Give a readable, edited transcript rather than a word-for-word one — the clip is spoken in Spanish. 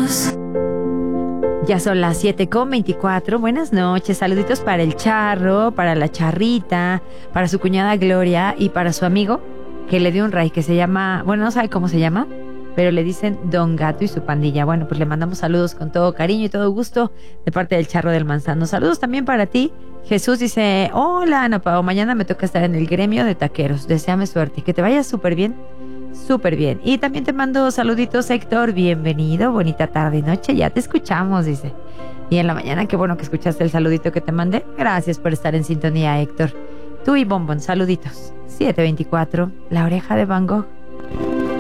Ya son las 7:24. Buenas noches. Saluditos para el Charro, para la Charrita, para su cuñada Gloria y para su amigo que le dio un ray que se llama, bueno, no sabe cómo se llama, pero le dicen Don Gato y su pandilla. Bueno, pues le mandamos saludos con todo cariño y todo gusto de parte del Charro del Manzano. Saludos también para ti. Jesús dice, hola Ana Pao, mañana me toca estar en el gremio de taqueros. Deséame suerte, que te vaya súper bien. Súper bien. Y también te mando saluditos, Héctor. Bienvenido, bonita tarde y noche. Ya te escuchamos, dice. Y en la mañana, qué bueno que escuchaste el saludito que te mandé. Gracias por estar en sintonía, Héctor. Tú y Bombón, saluditos. 7:24, La Oreja de Van Gogh.